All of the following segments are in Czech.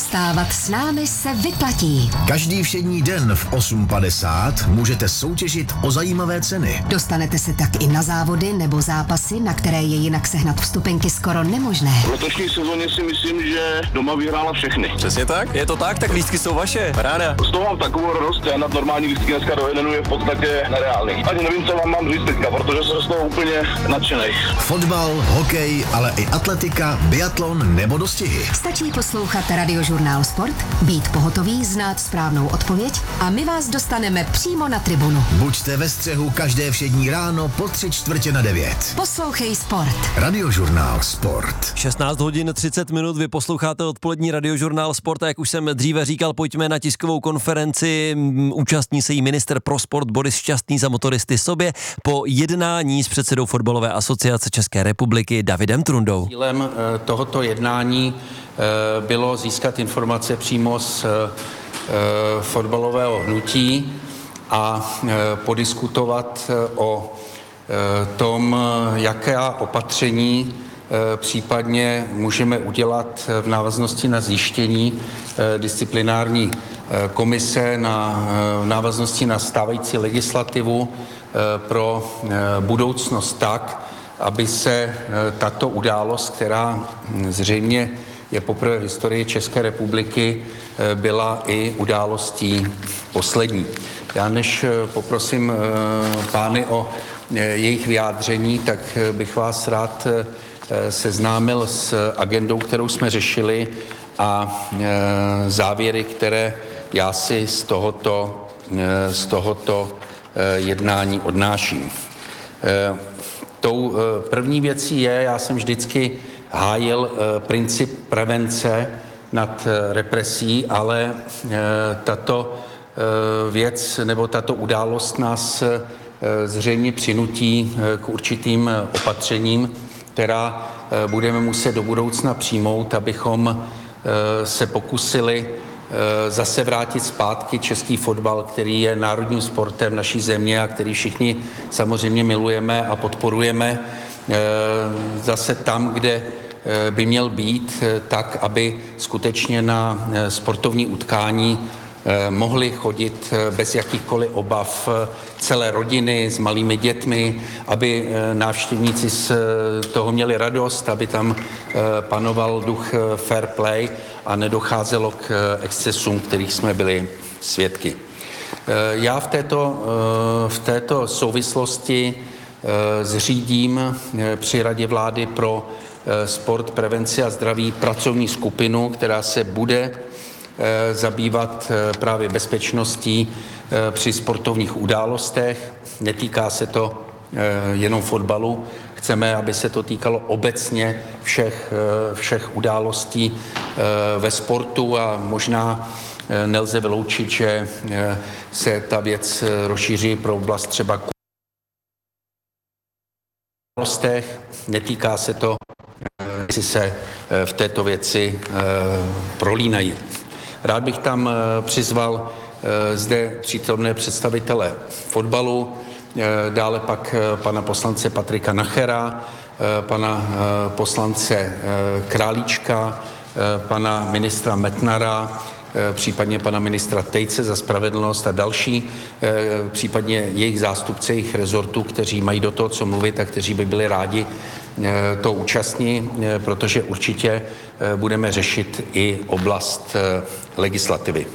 Vstávat s námi se vyplatí. Každý všední den v 8:50 můžete soutěžit o zajímavé ceny. Dostanete se tak i na závody nebo zápasy, na které je jinak sehnat vstupenky skoro nemožné. V letošní sezóně si myslím, že doma vyhrála všechny. Přesně tak? Je to tak lístky jsou vaše. Ráda. Z toho mám takovou radost, já na normální lístky dneska do jednu je v podstatě nereálný. Ani nevím, co vám mám říct teďka, protože jsem z toho úplně nadšenej. Fotbal, hokej, ale i atletika, biatlon nebo dostihy. Stačí poslouchat Radiožurnál Sport, být pohotový, znát správnou odpověď a my vás dostaneme přímo na tribunu. Buďte ve střehu každé všední ráno po 8:45. Poslouchej Sport. Radiožurnál Sport. 16:30, vy posloucháte odpolední Radiožurnál Sport a jak už jsem dříve říkal, pojďme na tiskovou konferenci. Účastní se jí ministr pro sport Boris Šťastný za motoristy sobě po jednání s předsedou Fotbalové asociace České republiky Davidem Trundou. Cílem tohoto jednání bylo získat informace přímo z fotbalového hnutí a podiskutovat o tom, jaká opatření případně můžeme udělat v návaznosti na zjištění disciplinární komise, v návaznosti na stávající legislativu pro budoucnost tak, aby se tato událost, která zřejmě je poprvé v historii České republiky, byla i událostí poslední. Já než poprosím pány o jejich vyjádření, tak bych vás rád seznámil s agendou, kterou jsme řešili a závěry, které já si z tohoto jednání odnáším. Tou první věcí je, já jsem vždycky hájil princip prevence nad represí, ale tato věc nebo tato událost nás zřejmě přinutí k určitým opatřením, která budeme muset do budoucna přijmout, abychom se pokusili zase vrátit zpátky český fotbal, který je národním sportem naší země a který všichni samozřejmě milujeme a podporujeme, zase tam, kde by měl být, tak, aby skutečně na sportovní utkání mohli chodit bez jakýchkoliv obav celé rodiny s malými dětmi, aby návštěvníci z toho měli radost, aby tam panoval duch fair play a nedocházelo k excesům, kterých jsme byli svědky. Já v této souvislosti zřídím při Radě vlády pro sport, prevenci a zdraví pracovní skupinu, která se bude zabývat právě bezpečností při sportovních událostech. Netýká se to jenom fotbalu. Chceme, aby se to týkalo obecně všech událostí ve sportu a možná nelze vyloučit, že se ta věc rozšíří pro oblast třeba událostech. Netýká se to, jestli se v této věci prolínají. Rád bych tam přizval zde přítomné představitele fotbalu, dále pak pana poslance Patrika Nachera, pana poslance Králíčka, pana ministra Metnara, případně pana ministra Tejce za spravedlnost a další, případně jejich zástupce, jejich rezortů, kteří mají do toho co mluvit a kteří by byli rádi to účastní, protože určitě budeme řešit i oblast legislativy.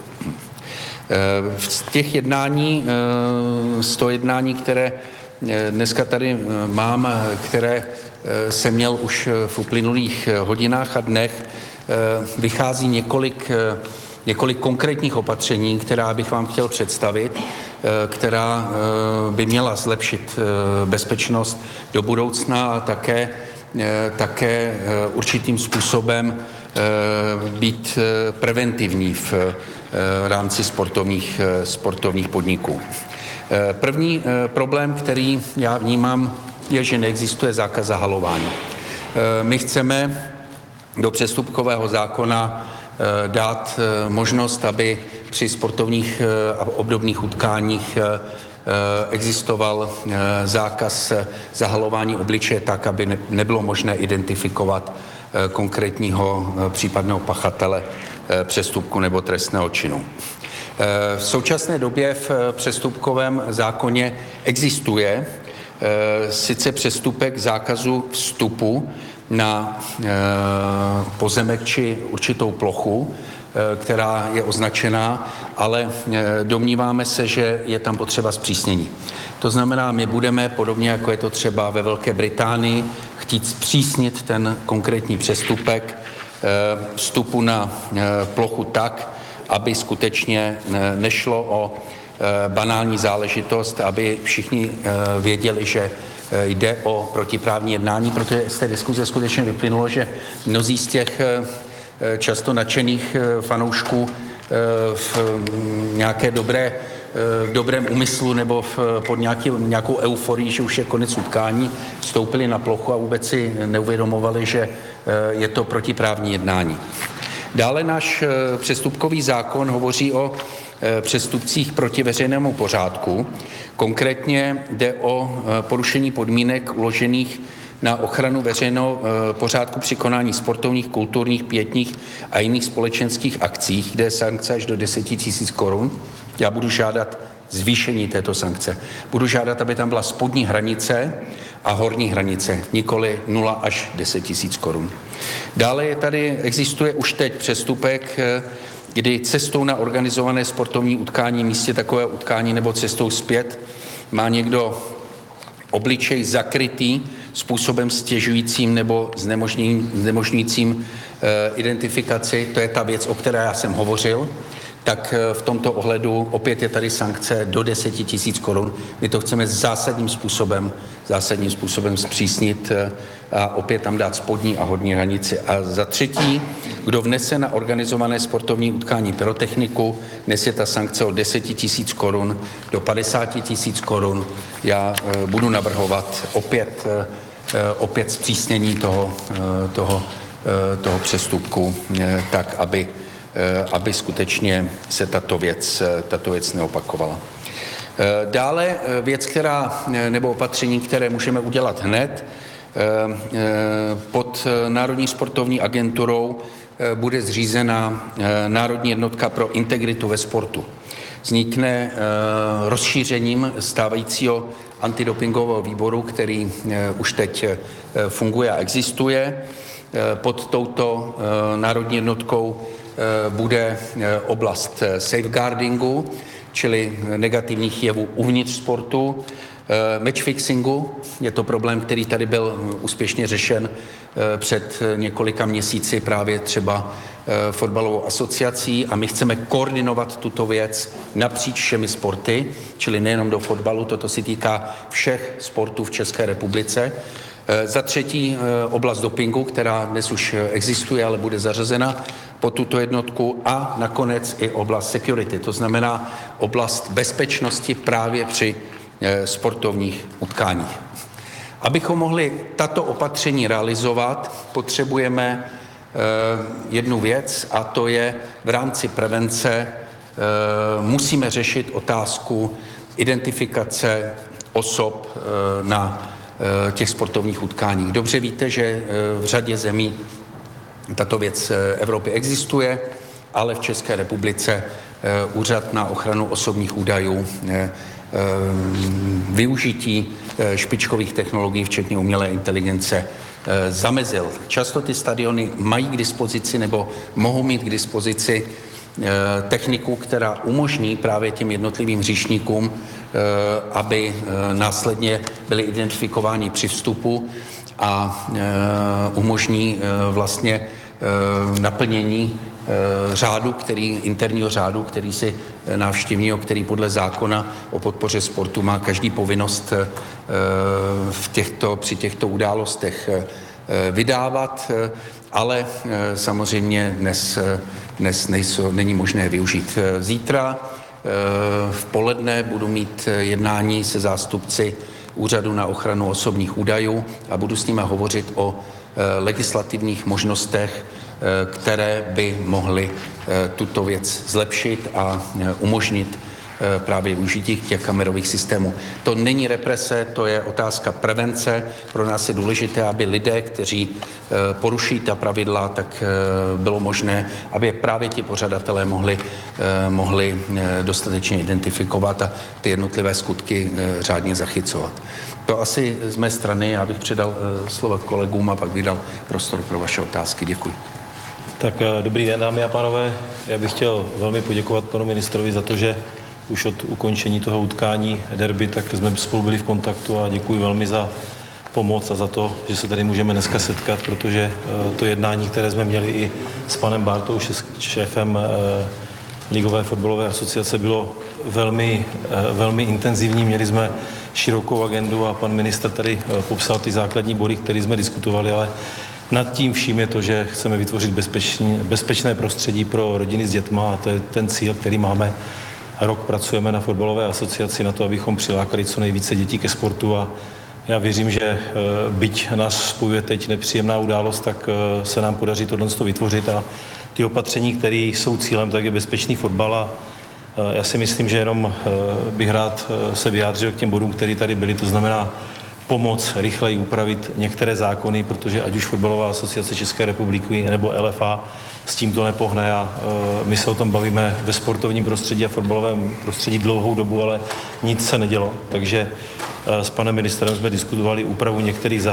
Z těch jednání, které dneska tady mám, které jsem měl už v uplynulých hodinách a dnech, vychází několik konkrétních opatření, která bych vám chtěl představit, která by měla zlepšit bezpečnost do budoucna a také určitým způsobem být preventivní v rámci sportovních podniků. První problém, který já vnímám, je, že neexistuje zákaz zahalování. My chceme do přestupkového zákona dát možnost, aby při sportovních a obdobných utkáních existoval zákaz zahalování obličeje tak, aby nebylo možné identifikovat konkrétního případného pachatele přestupku nebo trestného činu. V současné době v přestupkovém zákoně existuje sice přestupek zákazu vstupu na pozemek či určitou plochu, která je označená, ale domníváme se, že je tam potřeba zpřísnění. To znamená, my budeme, podobně jako je to třeba ve Velké Británii, chtít zpřísnit ten konkrétní přestupek vstupu na plochu tak, aby skutečně nešlo o banální záležitost, aby všichni věděli, že jde o protiprávní jednání, protože z té diskuze skutečně vyplynulo, že mnozí z těch často nadšených fanoušků v nějaké dobrém úmyslu nebo pod nějakou euforii, že už je konec utkání, vstoupili na plochu a vůbec si neuvědomovali, že je to protiprávní jednání. Dále náš přestupkový zákon hovoří o přestupcích proti veřejnému pořádku. Konkrétně jde o porušení podmínek uložených na ochranu veřejného pořádku při konání sportovních, kulturních, pietních a jiných společenských akcích, kde je sankce až do 10 000 korun. Já budu žádat zvýšení této sankce. Budu žádat, aby tam byla spodní hranice a horní hranice, nikoli 0 až 10 000 korun. Dále existuje už teď přestupek, kdy cestou na organizované sportovní utkání, místě takového utkání nebo cestou zpět má někdo obličej zakrytý způsobem stěžujícím nebo znemožňujícím identifikaci. To je ta věc, o které já jsem hovořil. Tak v tomto ohledu opět je tady sankce do 10 000 korun. My to chceme zásadním způsobem zpřísnit a opět tam dát spodní a horní hranici. A za třetí, kdo vnese na organizované sportovní utkání pyrotechniku, nese ta sankce od 10 000 korun do 50 000 korun. Já budu navrhovat opět zpřísnění toho přestupku tak, aby skutečně se tato věc neopakovala. Dále věc, nebo opatření, které můžeme udělat hned, pod Národní sportovní agenturou bude zřízena Národní jednotka pro integritu ve sportu. Vznikne rozšířením stávajícího antidopingového výboru, který už teď funguje a existuje. Pod touto národní jednotkou bude oblast safeguardingu, čili negativních jevů uvnitř sportu, matchfixingu. Je to problém, který tady byl úspěšně řešen před několika měsíci právě třeba fotbalovou asociací a my chceme koordinovat tuto věc napříč všemi sporty, čili nejenom do fotbalu, toto se týká všech sportů v České republice. Za třetí oblast dopingu, která dnes už existuje, ale bude zařazena pod tuto jednotku a nakonec i oblast security, to znamená oblast bezpečnosti právě při sportovních utkáních. Abychom mohli tato opatření realizovat, potřebujeme jednu věc a to je v rámci prevence musíme řešit otázku identifikace osob na těch sportovních utkáních. Dobře víte, že v řadě zemí tato věc v Evropě existuje, ale v České republice Úřad na ochranu osobních údajů využití špičkových technologií, včetně umělé inteligence, zamezil. Často ty stadiony mají k dispozici nebo mohou mít k dispozici techniku, která umožní právě těm jednotlivým hříšníkům, aby následně byli identifikováni při vstupu a umožní vlastně naplnění interního řádu, který si návštěvního, který podle zákona o podpoře sportu má každý povinnost při těchto událostech vydávat, ale samozřejmě dnes není možné využít. Zítra v poledne budu mít jednání se zástupci Úřadu na ochranu osobních údajů a budu s nimi hovořit o legislativních možnostech, které by mohly tuto věc zlepšit a umožnit právě užití těch kamerových systémů. To není represe, to je otázka prevence. Pro nás je důležité, aby lidé, kteří poruší ta pravidla, tak bylo možné, aby právě ti pořadatelé mohli dostatečně identifikovat a ty jednotlivé skutky řádně zachycovat. To asi z mé strany, já bych předal slovo kolegům a pak vydal prostor pro vaše otázky. Děkuji. Tak dobrý den, dámy a pánové. Já bych chtěl velmi poděkovat panu ministrovi za to, že už od ukončení toho utkání derby, tak jsme spolu byli v kontaktu a děkuji velmi za pomoc a za to, že se tady můžeme dneska setkat, protože to jednání, které jsme měli i s panem Bártou, šéfem Ligové fotbalové asociace, bylo velmi intenzivní. Měli jsme širokou agendu a pan ministr tady popsal ty základní body, které jsme diskutovali, ale nad tím vším je to, že chceme vytvořit bezpečné prostředí pro rodiny s dětma a to je ten cíl, který máme. Rok pracujeme na fotbalové asociaci na to, abychom přilákali co nejvíce dětí ke sportu a já věřím, že byť nás spojuje teď nepříjemná událost, tak se nám podaří tohle vytvořit a ty opatření, které jsou cílem, tak je bezpečný fotbal a já si myslím, že jenom bych rád se vyjádřil k těm bodům, které tady byly, to znamená pomoc rychleji upravit některé zákony, protože ať už Fotbalová asociace České republiky nebo LFA s tím to nepohne a my se o tom bavíme ve sportovním prostředí a fotbalovém prostředí dlouhou dobu, ale nic se nedělo. Takže s panem ministrem jsme diskutovali úpravu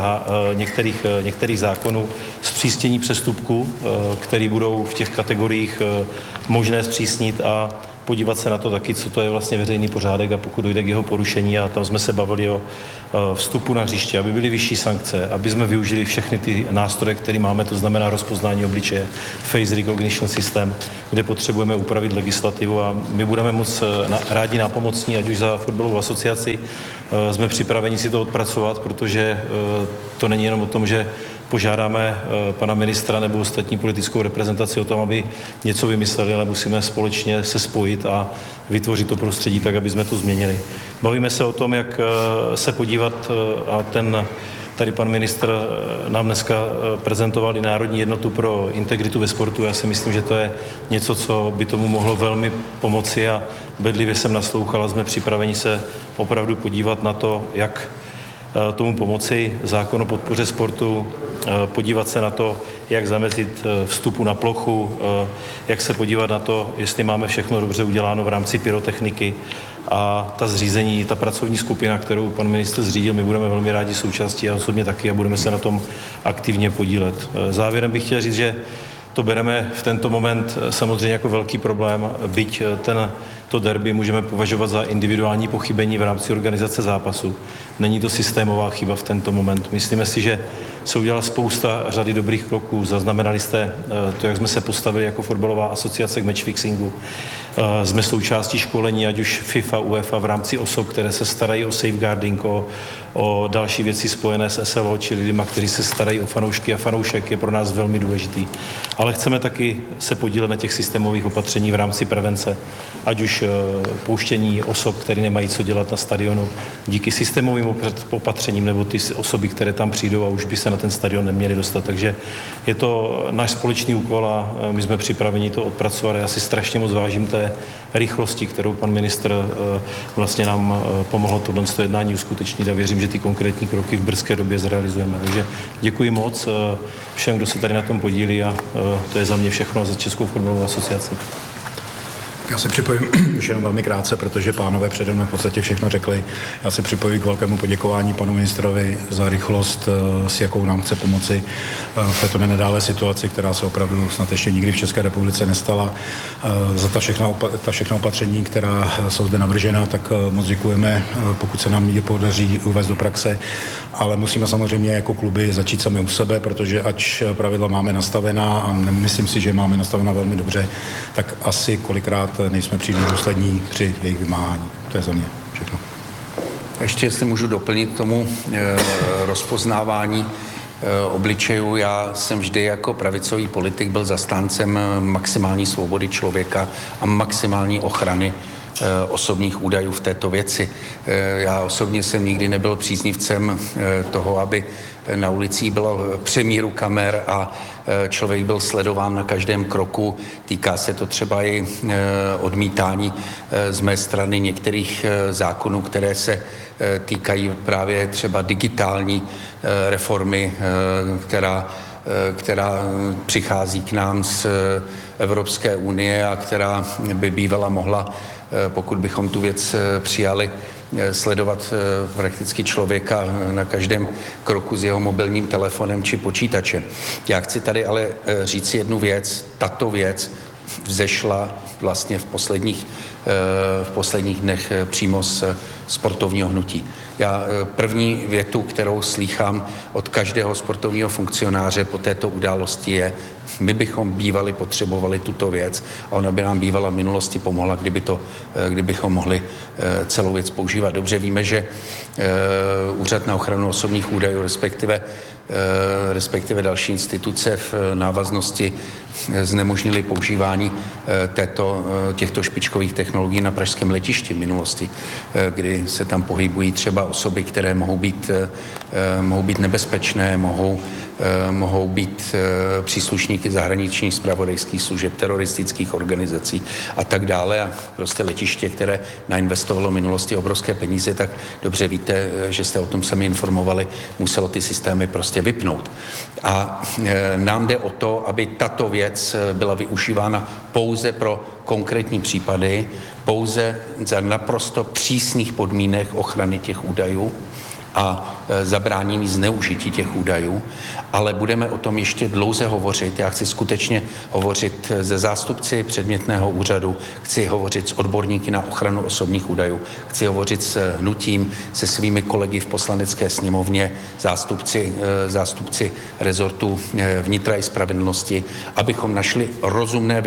některých zákonů, zpřísnění přestupků, které budou v těch kategoriích možné zpřísnit a podívat se na to taky, co to je vlastně veřejný pořádek a pokud dojde k jeho porušení a tam jsme se bavili o vstupu na hřiště, aby byly vyšší sankce, aby jsme využili všechny ty nástroje, které máme, to znamená rozpoznání obličeje, face recognition systém, kde potřebujeme upravit legislativu a my budeme moc rádi nápomocní, ať už za fotbalovou asociaci, jsme připraveni si to odpracovat, protože to není jenom o tom, že požádáme pana ministra nebo ostatní politickou reprezentaci o tom, aby něco vymysleli, ale musíme společně se spojit a vytvořit to prostředí tak, aby jsme to změnili. Bavíme se o tom, jak se podívat a tady pan ministr nám dneska prezentoval i Národní jednotu pro integritu ve sportu. Já si myslím, že to je něco, co by tomu mohlo velmi pomoci a bedlivě jsem naslouchal a jsme připraveni se opravdu podívat na to, jak tomu pomoci, zákon o podpoře sportu, podívat se na to, jak zamezit vstupu na plochu, jak se podívat na to, jestli máme všechno dobře uděláno v rámci pyrotechniky a ta pracovní skupina, kterou pan ministr zřídil, my budeme velmi rádi součástí a osobně taky a budeme se na tom aktivně podílet. Závěrem bych chtěl říct, že to bereme v tento moment samozřejmě jako velký problém, byť to derby můžeme považovat za individuální pochybení v rámci organizace zápasu. Není to systémová chyba v tento moment. Myslíme si, že se udělala spousta řady dobrých kroků. Zaznamenali jste to, jak jsme se postavili jako fotbalová asociace k matchfixingu. Jsme součástí školení, ať už FIFA, UEFA v rámci osob, které se starají o safeguarding, o další věci spojené s SLO, čili lidma, kteří se starají o fanoušky a fanoušek je pro nás velmi důležitý. Ale chceme taky se podílet na těch systémových opatření v rámci prevence, ať už pouštění osob, které nemají co dělat na stadionu, díky systémovým opatřením, nebo ty osoby, které tam přijdou a už by se na ten stadion neměly dostat. Takže je to náš společný úkol a my jsme připraveni to odpracovat. Já si strašně moc vážím té rychlosti, kterou pan ministr vlastně nám pomohl tohle jednání uskutečnit a věřím, že ty konkrétní kroky v brzké době zrealizujeme. Takže děkuji moc všem, kdo se tady na tom podílí a to je za mě všechno za Českou fotbalovou asociaci. Já se připojím už jenom velmi krátce, protože pánové přede mnou v podstatě všechno řekli. Já se připojuji k velkému poděkování panu ministrovi za rychlost, s jakou nám chce pomoci v této nenadále situaci, která se opravdu snad ještě nikdy v České republice nestala. Za ta všechna opatření, která jsou zde navržena, tak moc děkujeme, pokud se nám je podaří uvést do praxe. Ale musíme samozřejmě jako kluby začít sami u sebe, protože ač pravidla máme nastavená a nemyslím si, že máme nastavená velmi dobře, tak asi kolikrát nejsme příliš důslední při jejich vymáhání. To je za mě všechno. Ještě jestli můžu doplnit k tomu rozpoznávání obličejů. Já jsem vždy jako pravicový politik byl zastáncem maximální svobody člověka a maximální ochrany osobních údajů v této věci. Já osobně jsem nikdy nebyl příznivcem toho, aby na ulicích bylo přemíru kamer a člověk byl sledován na každém kroku. Týká se to třeba i odmítání z mé strany některých zákonů, které se týkají právě třeba digitální reformy, která přichází k nám z Evropské unie a která by bývala mohla, pokud bychom tu věc přijali, sledovat prakticky člověka na každém kroku s jeho mobilním telefonem či počítačem. Já chci tady ale říct jednu věc. Tato věc vzešla vlastně v posledních dnech přímo z sportovního hnutí. Já první větu, kterou slýchám od každého sportovního funkcionáře po této události je, my bychom bývali potřebovali tuto věc a ona by nám bývala v minulosti pomohla, kdybychom mohli celou věc používat. Dobře víme, že Úřad na ochranu osobních údajů, respektive další instituce v návaznosti znemožnili používání těchto špičkových technologií na pražském letišti v minulosti, kdy se tam pohybují třeba osoby, které mohou být nebezpečné, mohou být příslušníky zahraničních zpravodajských služeb, teroristických organizací a tak dále. A prostě letiště, které nainvestovalo v minulosti obrovské peníze, tak dobře víte, že jste o tom sami informovali, muselo ty systémy prostě vypnout. A nám jde o to, aby tato věc byla využívána pouze pro konkrétní případy, pouze za naprosto přísných podmínek ochrany těch údajů a zabránění zneužití těch údajů, ale budeme o tom ještě dlouze hovořit. Já chci skutečně hovořit se zástupci předmětného úřadu, chci hovořit s odborníky na ochranu osobních údajů, chci hovořit s hnutím, se svými kolegy v Poslanecké sněmovně, zástupci rezortu vnitra i spravedlnosti, abychom našli rozumné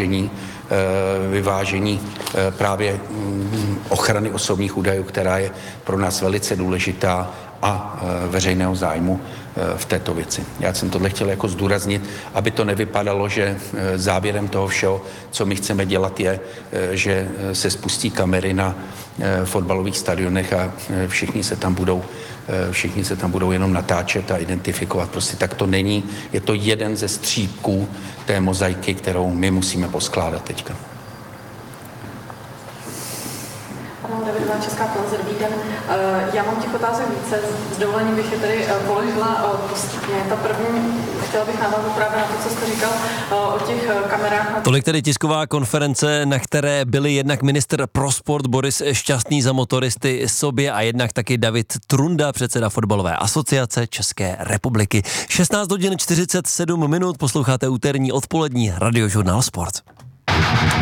vyvážení právě ochrany osobních údajů, která je pro nás velice důležitá a veřejného zájmu v této věci. Já jsem tohle chtěl jako zdůraznit, aby to nevypadalo, že závěrem toho všeho, co my chceme dělat, je, že se spustí kamery na fotbalových stadionech a všichni se tam budou jenom natáčet a identifikovat. Prostě tak to není. Je to jeden ze střípků té mozaiky, kterou my musíme poskládat teďka. Davidová, Česká televize, dobrý den. Já mám těch otázek více, s dovolením bych je tady položila postupně. Ta první, chtěla bych navázat právě na to, co jste říkal o těch kamerách. Tolik tedy tisková konference, na které byli jednak ministr pro sport Boris Šťastný za motoristy Sobě a jednak taky David Trunda, předseda Fotbalové asociace České republiky. 16 hodin 47 minut, posloucháte úterní odpolední Radiožurnál Sport.